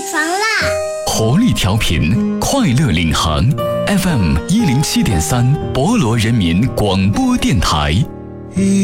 床啦！ 活力调频，快乐领航 ，FM 107.3，博罗人民广播电台。